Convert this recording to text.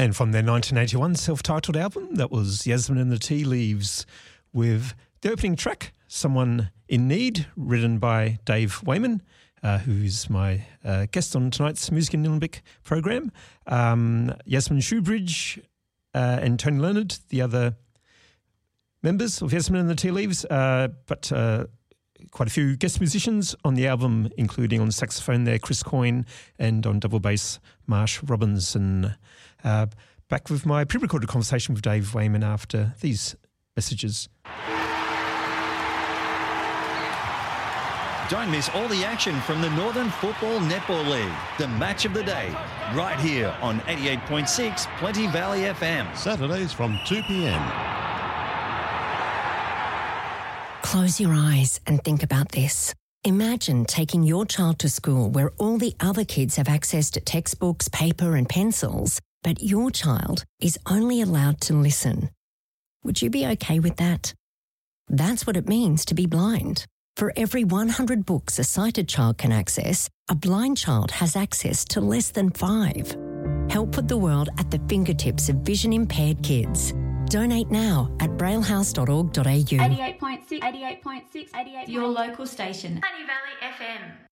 And from their 1981 self-titled album, that was Yasmin and the Tea Leaves with the opening track, Someone in Need, written by Dave Wayman, who's my guest on tonight's Music in Nillumbik program. Yasmin Shoebridge and Tony Leonard, the other members of Yasmin and the Tea Leaves, but quite a few guest musicians on the album, including on saxophone there, Chris Coyne, and on double bass, Marsh Robinson. Back with my pre-recorded conversation with Dave Wayman after these messages. Don't miss all the action from the Northern Football Netball League, the match of the day, right here on 88.6 Plenty Valley FM. Saturdays from 2 p.m. Close your eyes and think about this. Imagine taking your child to school where all the other kids have access to textbooks, paper and pencils, but your child is only allowed to listen. Would you be okay with that? That's what it means to be blind. For every 100 books a sighted child can access, a blind child has access to less than 5. Help put the world at the fingertips of vision-impaired kids. Donate now at braillehouse.org.au. 88.6, 88.6, 88.6. Your local station. Plenty Valley FM.